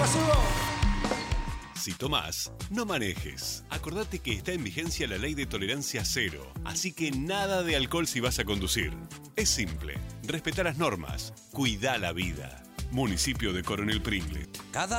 Si tomás, no manejes. Acordate que está en vigencia la ley de tolerancia cero, así que nada de alcohol si vas a conducir. Es simple, respetá las normas, cuidá la vida. Municipio de Coronel Pringle.